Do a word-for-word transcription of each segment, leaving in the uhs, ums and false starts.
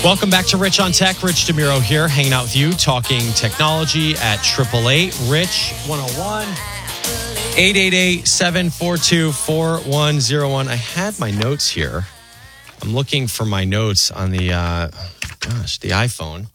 Welcome back to Rich on Tech. Rich DeMuro here, hanging out with you, talking technology at triple eight Rich one oh one, eight eight eight, seven four two, four one oh one. I had my notes here. I'm looking for my notes on the, uh, gosh, the iPhone.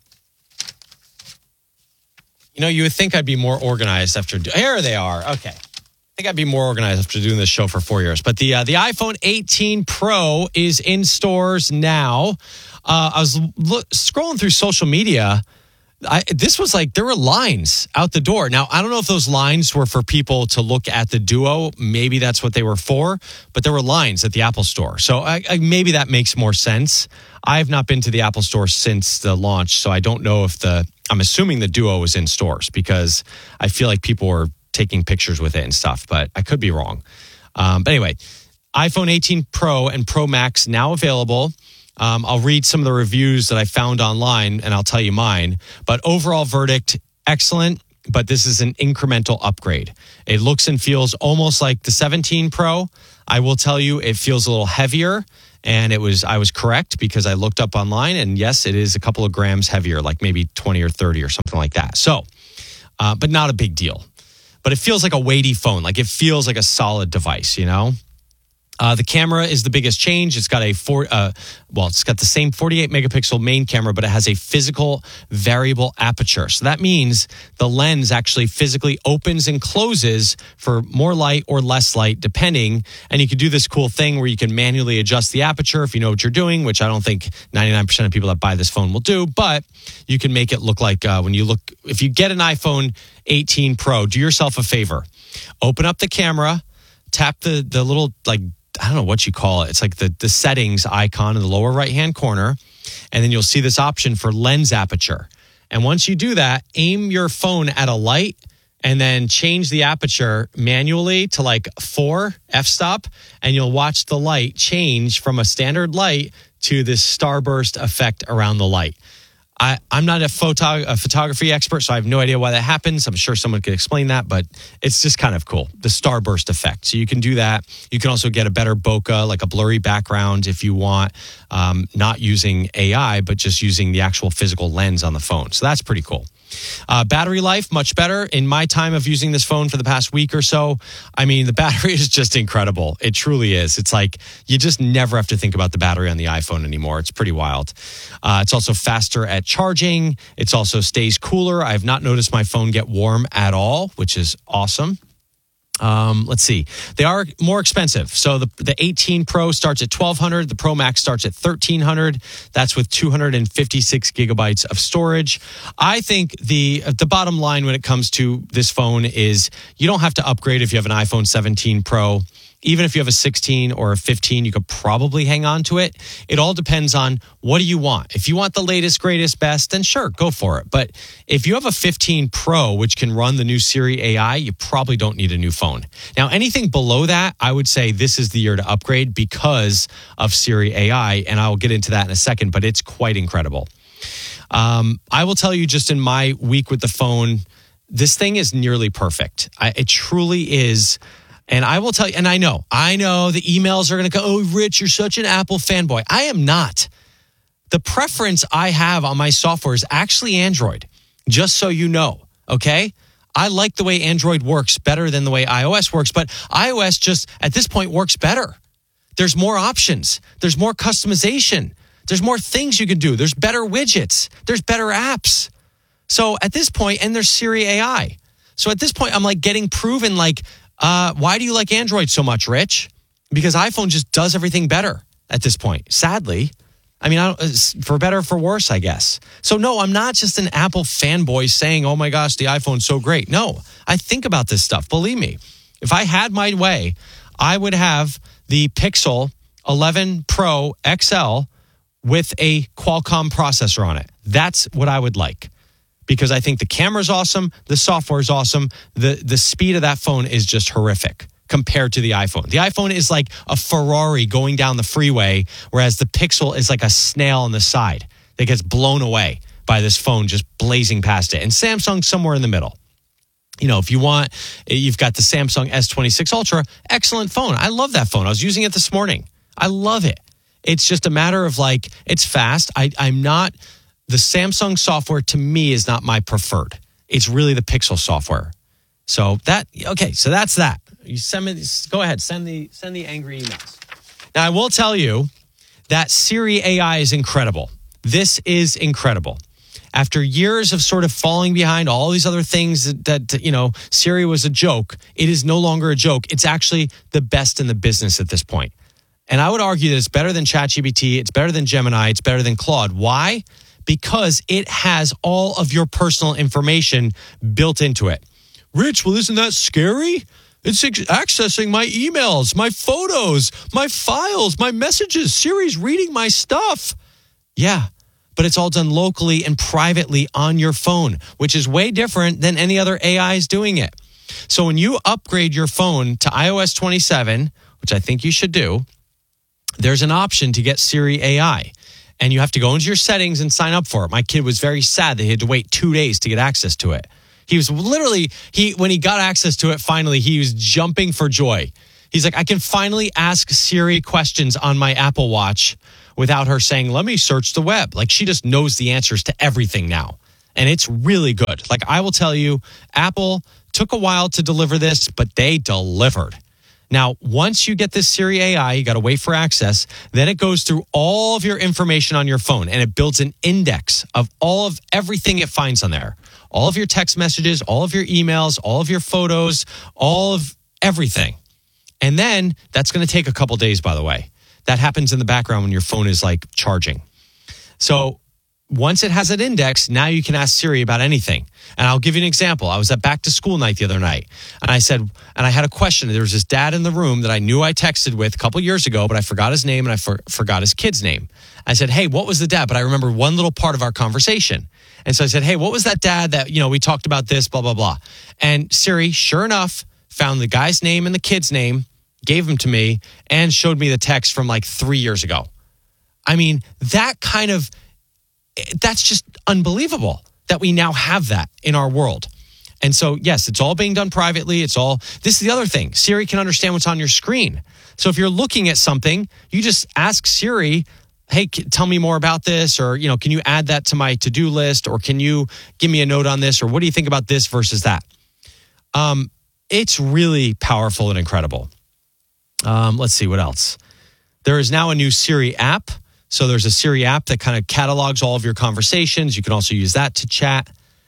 You know, you would think I'd be more organized after, do- here they are. Okay. I think I'd be more organized after doing this show for four years. But the uh, the iPhone eighteen Pro is in stores now. Uh, I was lo- scrolling through social media. I, this was like, there were lines out the door. Now, I don't know if those lines were for people to look at the Duo. Maybe that's what they were for. But there were lines at the Apple Store. So I, I, maybe that makes more sense. I have not been to the Apple Store since the launch. So I don't know if the, I'm assuming the Duo was in stores because I feel like people were taking pictures with it and stuff. But I could be wrong. Um, but anyway, iPhone eighteen Pro and Pro Max now available. Um, I'll read some of the reviews that I found online and I'll tell you mine. But overall verdict, excellent, but this is an incremental upgrade. It looks and feels almost like the seventeen Pro. I will tell you it feels a little heavier, and it was I was correct because I looked up online, and yes, it is a couple of grams heavier, like maybe twenty or thirty or something like that. So, uh, but not a big deal. But it feels like a weighty phone. Like it feels like a solid device, you know? Uh, the camera is the biggest change. It's got a four, uh, well, it's got the same forty-eight megapixel main camera, but it has a physical variable aperture. So that means the lens actually physically opens and closes for more light or less light, depending. And you can do this cool thing where you can manually adjust the aperture if you know what you're doing, which I don't think ninety-nine percent of people that buy this phone will do. But you can make it look like uh, when you look, if you get an iPhone eighteen Pro, do yourself a favor. Open up the camera, tap the the little like, I don't know what you call it. It's like the, the settings icon in the lower right-hand corner. And then you'll see this option for lens aperture. And once you do that, aim your phone at a light and then change the aperture manually to like four f-stop. And you'll watch the light change from a standard light to this starburst effect around the light. I, I'm not a, photo, a photography expert, so I have no idea why that happens. I'm sure someone could explain that, but it's just kind of cool. The starburst effect. So you can do that. You can also get a better bokeh, like a blurry background if you want, um, not using A I, but just using the actual physical lens on the phone. So that's pretty cool. Uh, battery life, much better. In my time of using this phone for the past week or so, I mean, the battery is just incredible. It truly is. It's like you just never have to think about the battery on the iPhone anymore. It's pretty wild. Uh, it's also faster at charging. It's also stays cooler. I have not noticed my phone get warm at all, which is awesome. Um, let's see. They are more expensive. So the the eighteen Pro starts at twelve hundred. The Pro Max starts at thirteen hundred. That's with two hundred fifty-six gigabytes of storage. I think the the bottom line when it comes to this phone is you don't have to upgrade if you have an iPhone seventeen Pro. Even if you have a sixteen or a fifteen, you could probably hang on to it. It all depends on what do you want. If you want the latest, greatest, best, then sure, go for it. But if you have a fifteen Pro, which can run the new Siri A I, you probably don't need a new phone. Now, anything below that, I would say this is the year to upgrade because of Siri A I, and I'll get into that in a second, but it's quite incredible. Um, I will tell you just in my week with the phone, this thing is nearly perfect. I, it truly is. And I will tell you, and I know, I know the emails are going to go, oh, Rich, you're such an Apple fanboy. I am not. The preference I have on my software is actually Android, just so you know, okay? I like the way Android works better than the way iOS works, but iOS just, at this point, works better. There's more options. There's more customization. There's more things you can do. There's better widgets. There's better apps. So at this point, and there's Siri A I. So at this point, I'm like getting proven like, Uh, why do you like Android so much, Rich? Because iPhone just does everything better at this point, sadly. I mean, I don't, for better or for worse, I guess. So no, I'm not just an Apple fanboy saying, oh my gosh, the iPhone's so great. No, I think about this stuff. Believe me, if I had my way, I would have the Pixel eleven Pro X L with a Qualcomm processor on it. That's what I would like. Because I think the camera's awesome, the software's awesome, the, the speed of that phone is just horrific compared to the iPhone. The iPhone is like a Ferrari going down the freeway, whereas the Pixel is like a snail on the side that gets blown away by this phone just blazing past it. And Samsung's somewhere in the middle. You know, if you want, you've got the Samsung S twenty-six Ultra, excellent phone. I love that phone. I was using it this morning. I love it. It's just a matter of like, it's fast. I, I'm not, the Samsung software to me is not my preferred. It's really the Pixel software. So that, okay, so that's that. You send me, go ahead, send the, send the angry emails. Now, I will tell you that Siri A I is incredible. This is incredible. After years of sort of falling behind all these other things that, that, you know, Siri was a joke, it is no longer a joke. It's actually the best in the business at this point. And I would argue that it's better than ChatGPT, it's better than Gemini, it's better than Claude. Why? Because it has all of your personal information built into it. Rich, well, isn't that scary? It's ex- accessing my emails, my photos, my files, my messages. Siri's reading my stuff. Yeah. But it's all done locally and privately on your phone, which is way different than any other A I is doing it. So when you upgrade your phone to i O S twenty-seven, which I think you should do, there's an option to get Siri A I. And you have to go into your settings and sign up for it. My kid was very sad that he had to wait two days to get access to it. He was literally, he when he got access to it, finally, he was jumping for joy. He's like, I can finally ask Siri questions on my Apple Watch without her saying, let me search the web. Like, she just knows the answers to everything now. And it's really good. Like, I will tell you, Apple took a while to deliver this, but they delivered. Now, once you get this Siri A I, you got to wait for access. Then it goes through all of your information on your phone, and it builds an index of all of everything it finds on there. All of your text messages, all of your emails, all of your photos, all of everything. And then that's going to take a couple days, by the way. That happens in the background when your phone is like charging. So once it has an index, now you can ask Siri about anything. And I'll give you an example. I was at back to school night the other night, and I said, and I had a question. There was this dad in the room that I knew I texted with a couple years ago, but I forgot his name and I for, forgot his kid's name. I said, hey, what was the dad? But I remember one little part of our conversation. And so I said, hey, what was that dad that, you know, we talked about this, blah, blah, blah. And Siri, sure enough, found the guy's name and the kid's name, gave them to me, and showed me the text from like three years ago. I mean, that kind of, that's just unbelievable that we now have that in our world. And so, yes, it's all being done privately. It's all, this is the other thing. Siri can understand what's on your screen. So if you're looking at something, you just ask Siri, hey, tell me more about this, or, you know, can you add that to my to-do list, or can you give me a note on this, or what do you think about this versus that? Um, it's really powerful and incredible. Um, let's see what else. There is now a new Siri app. So there's a Siri app that kind of catalogs all of your conversations. You can also use that to chat.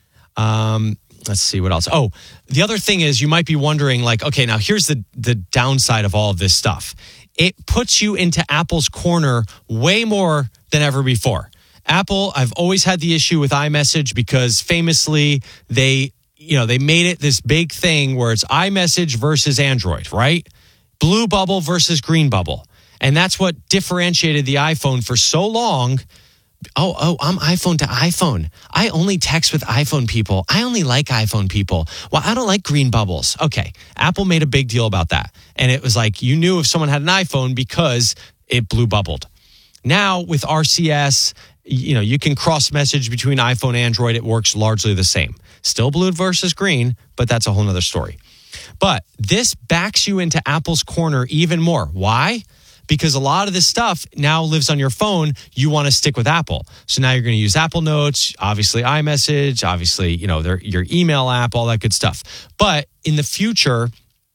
Um, let's see what else. Oh, the other thing is you might be wondering, like, okay, now here's the, the downside of all of this stuff. It puts you into Apple's corner way more than ever before. Apple, I've always had the issue with iMessage because famously they, you know, they made it this big thing where it's iMessage versus Android, right? Blue bubble versus green bubble. And that's what differentiated the iPhone for so long. Oh, oh, I'm iPhone to iPhone. I only text with iPhone people. I only like iPhone people. Well, I don't like green bubbles. Okay. Apple made a big deal about that. And it was like you knew if someone had an iPhone because it blue bubbled. Now with R C S, you know, you can cross message between iPhone and Android. It works largely the same. Still blue versus green, but that's a whole nother story. But this backs you into Apple's corner even more. Why? Because a lot of this stuff now lives on your phone. You want to stick with Apple. So now you're going to use Apple Notes, obviously iMessage, obviously, you know, their, your email app, all that good stuff. But in the future,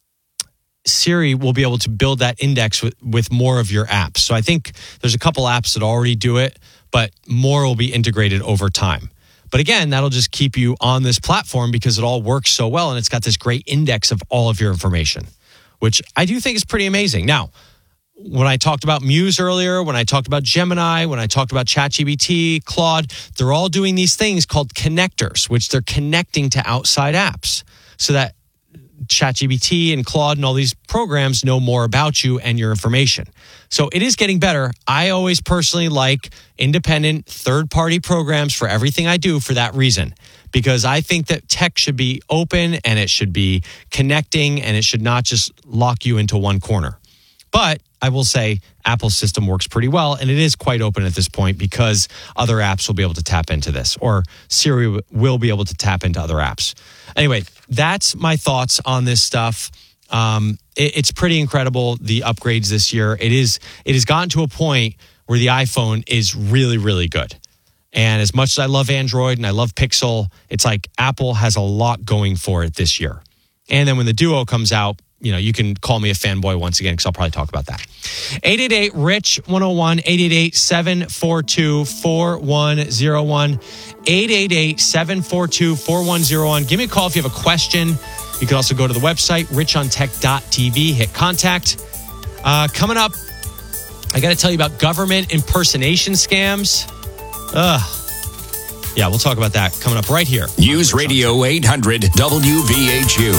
Siri will be able to build that index with, with more of your apps. So I think there's a couple apps that already do it, but more will be integrated over time. But again, that'll just keep you on this platform because it all works so well. And it's got this great index of all of your information, which I do think is pretty amazing. Now, when I talked about Muse earlier, when I talked about Gemini, when I talked about ChatGPT, Claude, they're all doing these things called connectors, which they're connecting to outside apps so that ChatGPT and Claude and all these programs know more about you and your information. So it is getting better. I always personally like independent third-party programs for everything I do for that reason, because I think that tech should be open and it should be connecting and it should not just lock you into one corner. But I will say Apple's system works pretty well, and it is quite open at this point because other apps will be able to tap into this, or Siri will be able to tap into other apps. Anyway, that's my thoughts on this stuff. Um, it, it's pretty incredible, the upgrades this year. It is. It has gotten to a point where the iPhone is really, really good. And as much as I love Android and I love Pixel, it's like Apple has a lot going for it this year. And then when the Duo comes out, you know, you can call me a fanboy once again because I'll probably talk about that. eight eight eight, R I C H, one oh one, eight eight eight, seven four two, four one oh one, eight eight eight, seven four two, four one oh one. Give me a call if you have a question. You can also go to the website, rich on tech dot t v, hit contact. Uh, coming up, I got to tell you about government impersonation scams. Ugh. Yeah, we'll talk about that coming up right here. News Radio eight hundred W V H U.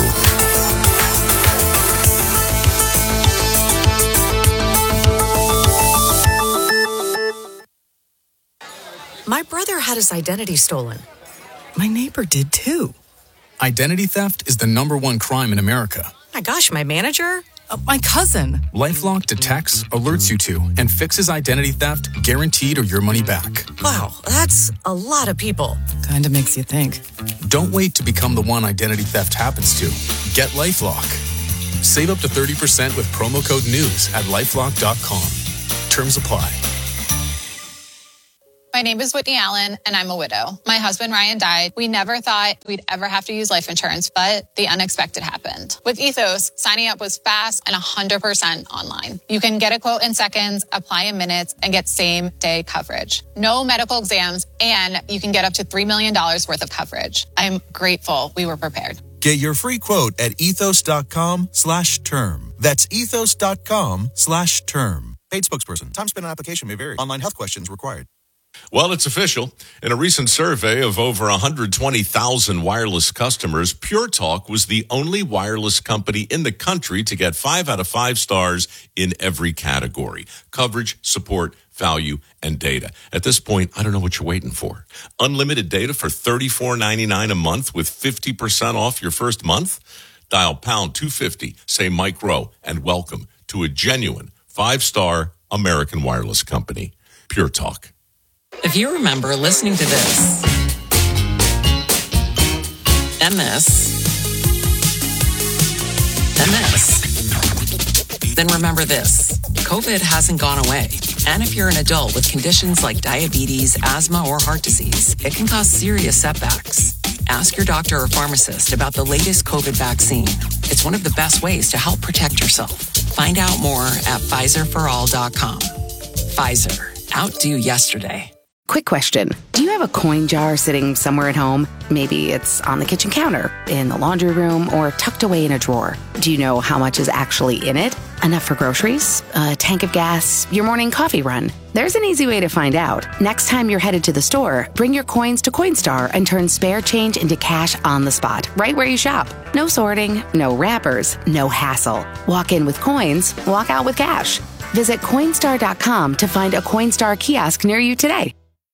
My brother had his identity stolen. My neighbor did too. Identity theft is the number one crime in America. My gosh, my manager? Uh, my cousin. LifeLock detects, alerts you to, and fixes identity theft, guaranteed or your money back. Wow, that's a lot of people. Kinda makes you think. Don't wait to become the one identity theft happens to. Get LifeLock. Save up to thirty percent with promo code NEWS at lifelock dot com. Terms apply. My name is Whitney Allen, and I'm a widow. My husband, Ryan, died. We never thought we'd ever have to use life insurance, but the unexpected happened. With Ethos, signing up was fast and one hundred percent online. You can get a quote in seconds, apply in minutes, and get same-day coverage. No medical exams, and you can get up to three million dollars worth of coverage. I'm grateful we were prepared. Get your free quote at ethos.com slash term. That's ethos.com slash term. Paid spokesperson. Time spent on application may vary. Online health questions required. Well, it's official. In a recent survey of over one hundred twenty thousand wireless customers, Pure Talk was the only wireless company in the country to get five out of five stars in every category: coverage, support, value, and data. At this point, I don't know what you're waiting for. Unlimited data for thirty-four ninety-nine a month with fifty percent off your first month? Dial pound two fifty, say Mike Rowe, and welcome to a genuine five-star American wireless company, Pure Talk. If you remember listening to this and this and this, then remember this. COVID hasn't gone away. And if you're an adult with conditions like diabetes, asthma, or heart disease, it can cause serious setbacks. Ask your doctor or pharmacist about the latest COVID vaccine. It's one of the best ways to help protect yourself. Find out more at Pfizer for all dot com. Pfizer. Outdo yesterday. Quick question. Do you have a coin jar sitting somewhere at home? Maybe it's on the kitchen counter, in the laundry room, or tucked away in a drawer. Do you know how much is actually in it? Enough for groceries? A tank of gas? Your morning coffee run? There's an easy way to find out. Next time you're headed to the store, bring your coins to Coinstar and turn spare change into cash on the spot, right where you shop. No sorting, no wrappers, no hassle. Walk in with coins, walk out with cash. Visit Coinstar dot com to find a Coinstar kiosk near you today.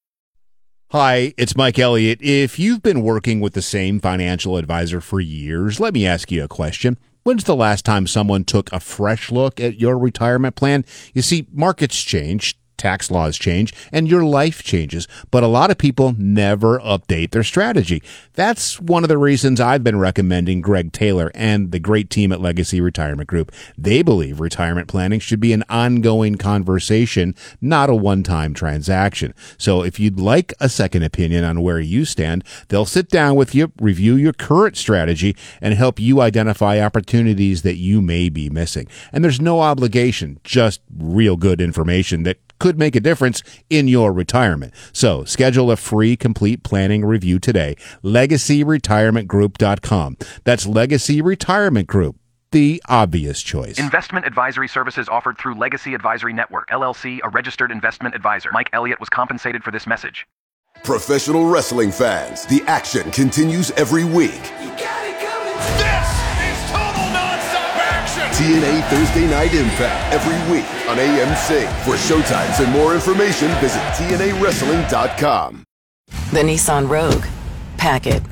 Hi, it's Mike Elliott. If you've been working with the same financial advisor for years, let me ask you a question. When's the last time someone took a fresh look at your retirement plan? You see, markets change, tax laws change, and your life changes, but a lot of people never update their strategy. That's one of the reasons I've been recommending Greg Taylor and the great team at Legacy Retirement Group. They believe retirement planning should be an ongoing conversation, not a one-time transaction. So if you'd like a second opinion on where you stand, they'll sit down with you, review your current strategy, and help you identify opportunities that you may be missing. And there's no obligation, just real good information that could make a difference in your retirement. So schedule a free complete planning review today. legacy retirement group dot com. That's Legacy Retirement Group, the obvious choice. Investment advisory services offered through Legacy Advisory Network, L L C, a registered investment advisor. Mike Elliott was compensated for this message. Professional wrestling fans, the action continues every week. You got it coming. This is total nonstop action. T N A Thursday Night Impact every week on A M C. For showtimes and more information, visit T N A wrestling dot com. The Nissan Rogue. Pack it.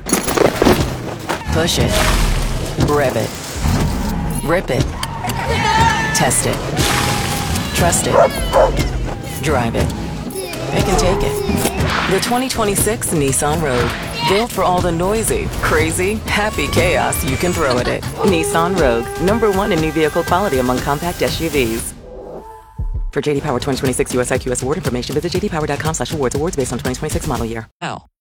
Push it. Rev it. Rip it. Test it. Trust it. Drive it. Pick and take it. The twenty twenty-six Nissan Rogue. Built for all the noisy, crazy, happy chaos you can throw at it. Nissan Rogue, number one in new vehicle quality among compact S U Vs. For J D Power twenty twenty-six U S I Q S award information, visit j d power dot com slash awards. Awards based on twenty twenty-six model year. Oh.